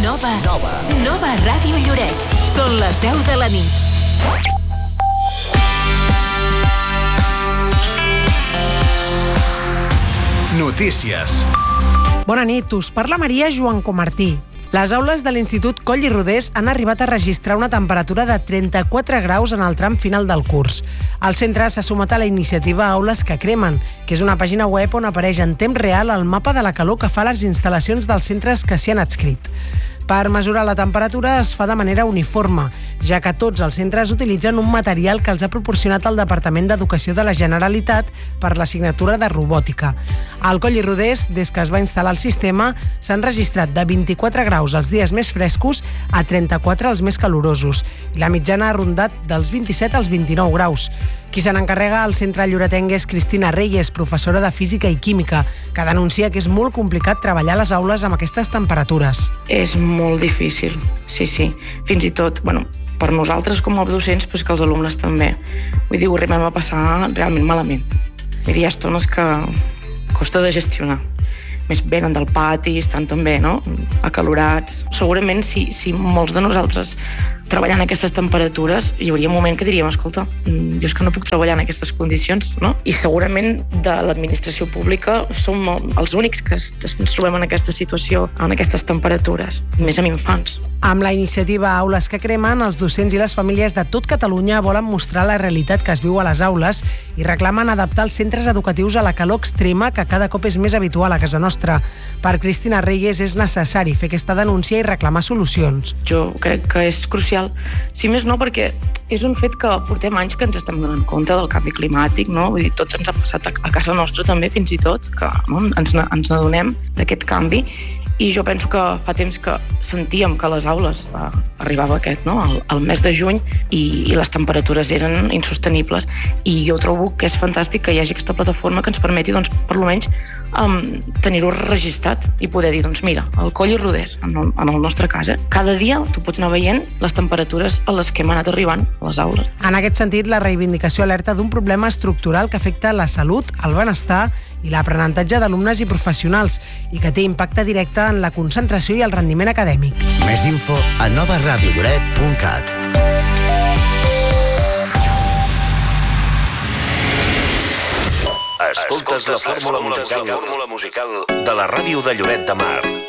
Nova Ràdio Lloret. Són les 10 de la nit. Notícies. Bona nit, us parla Maria Joan Comartí. Les aules de l'Institut Coll i Rodés han arribat a registrar una temperatura de 34 graus en el tram final del curs. El centre s'ha sumat a la iniciativa Aules que Cremen, que és una pàgina web on apareix en temps real el mapa de la calor que fa les instal·lacions dels centres que s'hi han adscrit. Per mesurar la temperatura es fa de manera uniforme, ja que tots els centres utilitzen un material que els ha proporcionat el Departament d'Educació de la Generalitat per l'assignatura de robòtica. Al Coll i Rodés, des que es va instal·lar el sistema, s'han registrat de 24 graus els dies més frescos a 34 els més calorosos, i la mitjana ha rondat dels 27 als 29 graus. Qui se n'encarrega al centre lloretenc és Cristina Reyes, professora de Física i Química, que denuncia que és molt complicat treballar a les aules amb aquestes temperatures. És molt difícil, sí. Fins i tot, per nosaltres com a docents, però és que els alumnes també. Vull dir, ho arribem a passar realment malament. Vull dir, hi ha estones que costa de gestionar. Més venen del pati, estan també, acalorats. Segurament, si molts de nosaltres treballant a aquestes temperatures, hi hauria un moment que diríem, escolta, jo és que no puc treballar en aquestes condicions, no? I segurament de l'administració pública som els únics que ens trobem en aquesta situació, en aquestes temperatures, més amb infants. Amb la iniciativa Aules que Cremen, els docents i les famílies de tot Catalunya volen mostrar la realitat que es viu a les aules i reclamen adaptar els centres educatius a la calor extrema que cada cop és més habitual a casa nostra. Per Cristina Reyes és necessari fer aquesta denúncia i reclamar solucions. Jo crec que és crucial, si més no perquè és un fet que portem anys que ens estem donant compte del canvi climàtic, no? Vull dir, tots ens ha passat a casa nostra també, fins i tot, que ens n'adonem d'aquest canvi. I jo penso que fa temps que sentíem que a les aules arribava el mes de juny i les temperatures eren insostenibles, i jo trobo que és fantàstic que hi hagi aquesta plataforma que ens permeti, per almenys, tenir-ho registrat i poder dir, mira, el Coll i Rodés, en el nostre cas, cada dia tu pots anar veient les temperatures a les que hem anat arribant a les aules. En aquest sentit, la reivindicació alerta d'un problema estructural que afecta la salut, el benestar i l'aprenentatge d'alumnes i professionals i que té impacte directe en la concentració i el rendiment acadèmic. Més info a novaradiolloret.cat. Escoltes la fórmula musical de la ràdio de Lloret de Mar.